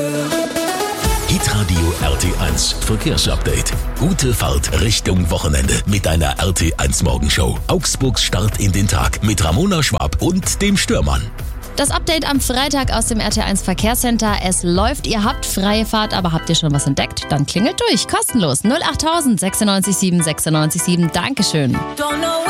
Hitradio RT1 Verkehrsupdate. Gute Fahrt Richtung Wochenende mit einer RT1 Morgenshow. Augsburgs Start in den Tag mit Ramona Schwab und dem Stürmann. Das Update am Freitag aus dem RT1 Verkehrscenter. Es läuft, ihr habt freie Fahrt, aber habt ihr schon was entdeckt? Dann klingelt durch, kostenlos. 08000 96 7 96 7. Dankeschön.